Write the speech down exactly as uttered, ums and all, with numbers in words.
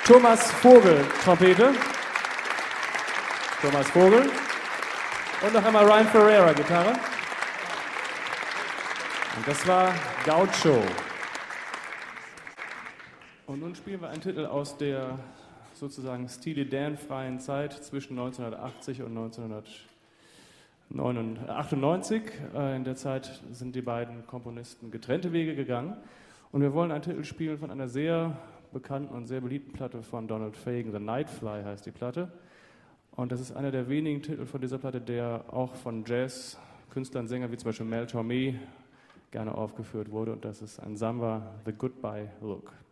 Thomas Vogel, Trompete. Thomas Vogel. Und noch einmal Ryan Ferreira, Gitarre. Und das war Gaucho. Und nun spielen wir einen Titel aus der sozusagen Steely Dan-freien Zeit zwischen neunzehnhundertachtzig und neunzehnhundertachtundneunzig. In der Zeit sind die beiden Komponisten getrennte Wege gegangen. Und wir wollen einen Titel spielen von einer sehr bekannten und sehr beliebten Platte von Donald Fagen. The Nightfly heißt die Platte. Und das ist einer der wenigen Titel von dieser Platte, der auch von Jazz-Künstlern, Sängern wie zum Beispiel Mel Tormé gerne aufgeführt wurde. Und das ist ein Samba, The Goodbye Look.